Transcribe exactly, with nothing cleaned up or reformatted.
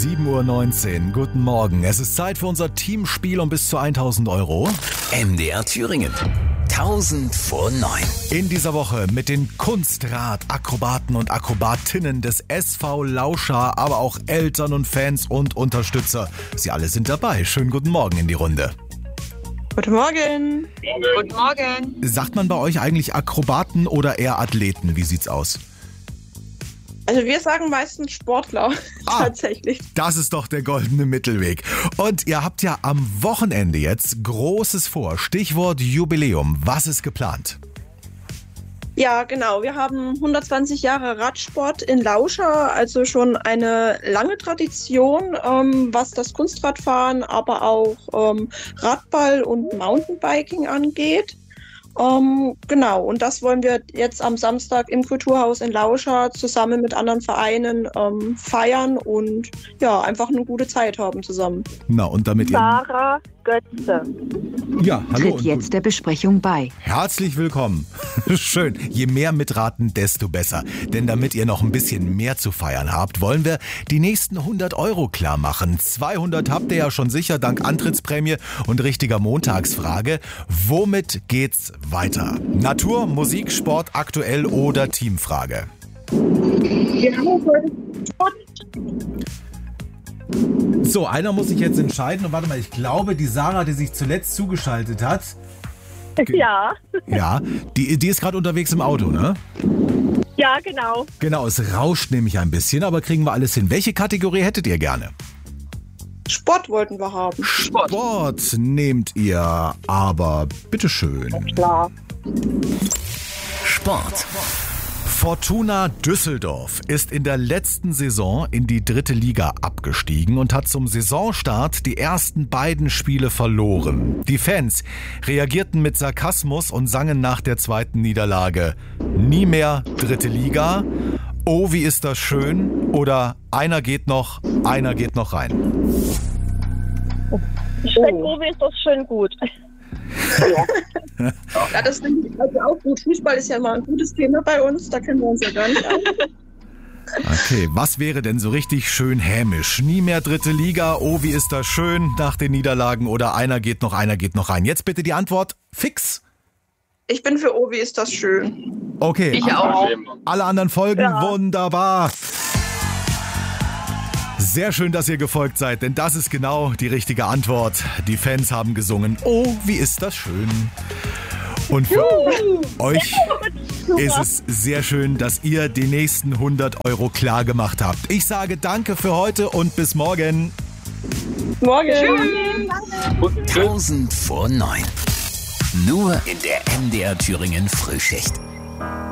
sieben Uhr neunzehn. Guten Morgen. Es ist Zeit für unser Teamspiel um bis zu tausend Euro. M D R Thüringen. tausend vor neun. In dieser Woche mit den Kunstrad-Akrobaten und Akrobatinnen des S V Lauscha, aber auch Eltern und Fans und Unterstützer. Sie alle sind dabei. Schönen guten Morgen in die Runde. Guten Morgen. Guten Morgen. Sagt man bei euch eigentlich Akrobaten oder eher Athleten? Wie sieht's aus? Also wir sagen meistens Sportler, Ah. tatsächlich. Das ist doch der goldene Mittelweg. Und ihr habt ja am Wochenende jetzt Großes vor. Stichwort Jubiläum. Was ist geplant? Ja, genau. Wir haben hundertzwanzig Jahre Radsport in Lauscha, also schon eine lange Tradition, ähm, was das Kunstradfahren, aber auch ähm, Radball und Mountainbiking angeht. Ähm, genau, und das wollen wir jetzt am Samstag im Kulturhaus in Lauscha zusammen mit anderen Vereinen ähm, feiern und ja, einfach eine gute Zeit haben zusammen. Na, und damit ihr... Sarah Götze. Ja, hallo. Tritt und jetzt der Besprechung bei. Herzlich willkommen. Schön. Je mehr mitraten, desto besser. Denn damit ihr noch ein bisschen mehr zu feiern habt, wollen wir die nächsten hundert Euro klar machen. zweihundert habt ihr ja schon sicher dank Antrittsprämie und richtiger Montagsfrage. Womit geht's weiter? Natur, Musik, Sport, aktuell oder Teamfrage? Wir haben heute Sport. So, einer muss sich jetzt entscheiden. Und warte mal, ich glaube, die Sarah, die sich zuletzt zugeschaltet hat, Ja, ja, die, die ist gerade unterwegs im Auto, ne? ja, genau. Genau, es rauscht nämlich ein bisschen, aber kriegen wir alles hin. Welche Kategorie hättet ihr gerne? Sport wollten wir haben. Sport. Sport nehmt ihr, aber bitteschön. Klar. Sport. Fortuna Düsseldorf ist in der letzten Saison in die dritte Liga abgestiegen und hat zum Saisonstart die ersten beiden Spiele verloren. Die Fans reagierten mit Sarkasmus und sangen nach der zweiten Niederlage: Nie mehr dritte Liga, oh wie ist das schön, oder einer geht noch, einer geht noch rein. Ich finde, Uwe ist das schön gut. Ja, das finde ich also auch gut. Fußball ist ja immer ein gutes Thema bei uns, da kennen wir uns ja gar nicht aus. Okay, was wäre denn so richtig schön hämisch? Nie mehr dritte Liga, oh wie ist das schön nach den Niederlagen, oder einer geht noch, einer geht noch rein. Jetzt bitte die Antwort fix. Ich bin für Ovi ist das schön. Okay, Ich auch. alle anderen folgen, Ja. wunderbar. Sehr schön, dass ihr gefolgt seid, denn das ist genau die richtige Antwort. Die Fans haben gesungen, oh wie ist das schön. Und für euch ist es sehr schön, dass ihr die nächsten hundert Euro klar gemacht habt. Ich sage danke für heute und bis morgen. Morgen. tausend vor neun. Nur in der M D R Thüringen Frühschicht.